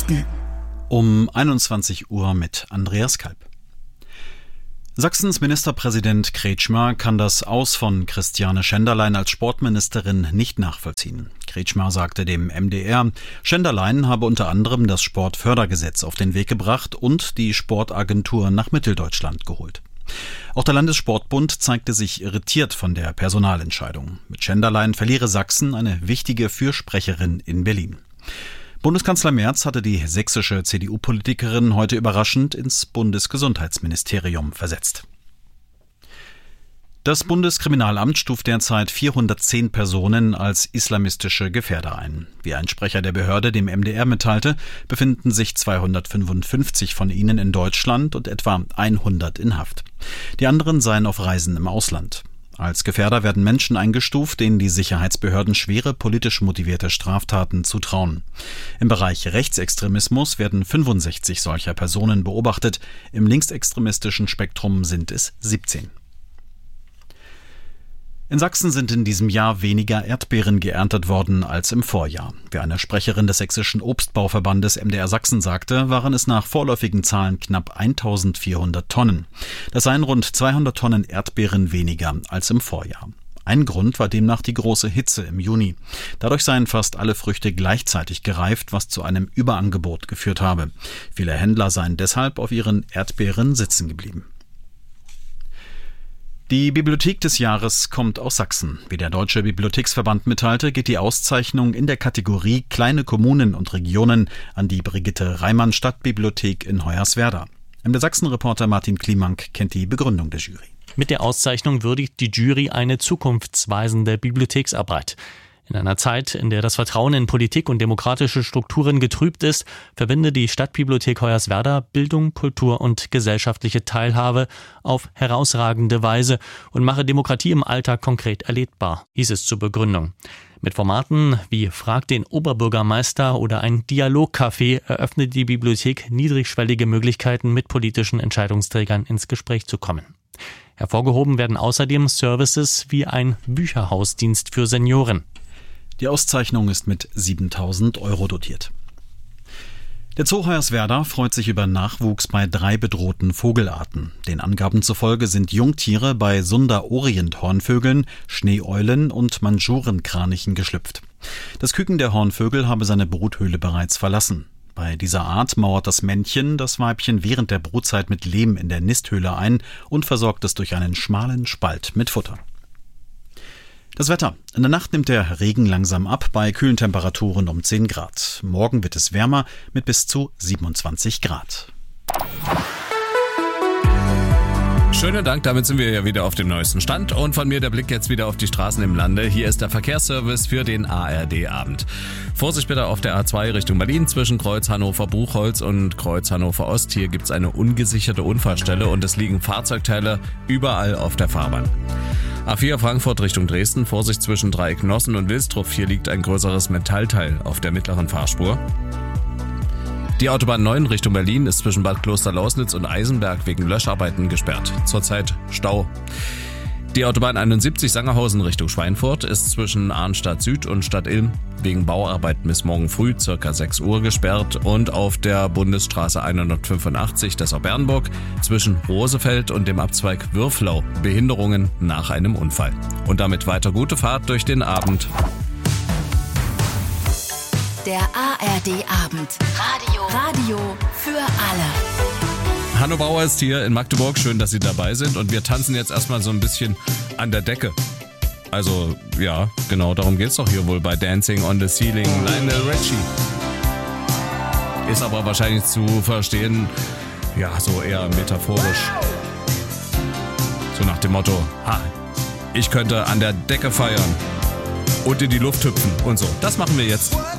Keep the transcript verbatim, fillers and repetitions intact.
Nachrichten um einundzwanzig Uhr mit Andreas Kalb. Sachsens Ministerpräsident Kretschmer kann das Aus von Christiane Schenderlein als Sportministerin nicht nachvollziehen. Kretschmer sagte dem M D R, Schenderlein habe unter anderem das Sportfördergesetz auf den Weg gebracht und die Sportagentur nach Mitteldeutschland geholt. Auch der Landessportbund zeigte sich irritiert von der Personalentscheidung. Mit Schenderlein verliere Sachsen eine wichtige Fürsprecherin in Berlin. Bundeskanzler Merz hatte die sächsische C D U-Politikerin heute überraschend ins Bundesgesundheitsministerium versetzt. Das Bundeskriminalamt stuft derzeit vierhundertzehn Personen als islamistische Gefährder ein. Wie ein Sprecher der Behörde dem M D R mitteilte, befinden sich zweihundertfünfundfünfzig von ihnen in Deutschland und etwa hundert in Haft. Die anderen seien auf Reisen im Ausland. Als Gefährder werden Menschen eingestuft, denen die Sicherheitsbehörden schwere politisch motivierte Straftaten zutrauen. Im Bereich Rechtsextremismus werden fünfundsechzig solcher Personen beobachtet. Im linksextremistischen Spektrum sind es siebzehn. In Sachsen sind in diesem Jahr weniger Erdbeeren geerntet worden als im Vorjahr. Wie eine Sprecherin des Sächsischen Obstbauverbandes M D R Sachsen sagte, waren es nach vorläufigen Zahlen knapp eintausendvierhundert Tonnen. Das seien rund zweihundert Tonnen Erdbeeren weniger als im Vorjahr. Ein Grund war demnach die große Hitze im Juni. Dadurch seien fast alle Früchte gleichzeitig gereift, was zu einem Überangebot geführt habe. Viele Händler seien deshalb auf ihren Erdbeeren sitzen geblieben. Die Bibliothek des Jahres kommt aus Sachsen. Wie der Deutsche Bibliotheksverband mitteilte, geht die Auszeichnung in der Kategorie Kleine Kommunen und Regionen an die Brigitte Reimann Stadtbibliothek in Hoyerswerda. M D R Sachsen-Reporter Martin Klimank kennt die Begründung der Jury. Mit der Auszeichnung würdigt die Jury eine zukunftsweisende Bibliotheksarbeit. In einer Zeit, in der das Vertrauen in Politik und demokratische Strukturen getrübt ist, verbinde die Stadtbibliothek Hoyerswerda Bildung, Kultur und gesellschaftliche Teilhabe auf herausragende Weise und mache Demokratie im Alltag konkret erlebbar, hieß es zur Begründung. Mit Formaten wie Frag den Oberbürgermeister oder ein Dialogcafé eröffnet die Bibliothek niedrigschwellige Möglichkeiten, mit politischen Entscheidungsträgern ins Gespräch zu kommen. Hervorgehoben werden außerdem Services wie ein Bücherhausdienst für Senioren. Die Auszeichnung ist mit siebentausend Euro dotiert. Der Zoo Hoyerswerda freut sich über Nachwuchs bei drei bedrohten Vogelarten. Den Angaben zufolge sind Jungtiere bei Sunder-Orient-Hornvögeln, Schneeeulen und Mandschurenkranichen geschlüpft. Das Küken der Hornvögel habe seine Bruthöhle bereits verlassen. Bei dieser Art mauert das Männchen das Weibchen während der Brutzeit mit Lehm in der Nisthöhle ein und versorgt es durch einen schmalen Spalt mit Futter. Das Wetter. In der Nacht nimmt der Regen langsam ab bei kühlen Temperaturen um zehn Grad. Morgen wird es wärmer mit bis zu siebenundzwanzig Grad. Schönen Dank, damit sind wir ja wieder auf dem neuesten Stand und von mir der Blick jetzt wieder auf die Straßen im Lande. Hier ist der Verkehrsservice für den A R D-Abend. Vorsicht bitte auf der A zwei Richtung Berlin zwischen Kreuz Hannover-Buchholz und Kreuz Hannover-Ost. Hier gibt es eine ungesicherte Unfallstelle und es liegen Fahrzeugteile überall auf der Fahrbahn. A vier Frankfurt Richtung Dresden, Vorsicht zwischen Dreiecknossen und Wilstrup. Hier liegt ein größeres Metallteil auf der mittleren Fahrspur. Die Autobahn neun Richtung Berlin ist zwischen Bad Klosterlausnitz und Eisenberg wegen Löscharbeiten gesperrt. Zurzeit Stau. Die Autobahn einundsiebzig Sangerhausen Richtung Schweinfurt ist zwischen Arnstadt Süd und Stadt Ilm wegen Bauarbeiten bis morgen früh ca. sechs Uhr gesperrt und auf der Bundesstraße hundertfünfundachtzig Dessau-Bernburg zwischen Rosefeld und dem Abzweig Würflau Behinderungen nach einem Unfall. Und damit weiter gute Fahrt durch den Abend. Der A R D-Abend. Radio. Radio für alle. Hanno Bauer ist hier in Magdeburg. Schön, dass Sie dabei sind. Und wir tanzen jetzt erstmal so ein bisschen an der Decke. Also, ja, genau, darum geht's doch hier wohl bei Dancing on the Ceiling. Lionel Richie. Ist aber wahrscheinlich zu verstehen, ja, so eher metaphorisch. So nach dem Motto, ha, ich könnte an der Decke feiern und in die Luft hüpfen und so. Das machen wir jetzt.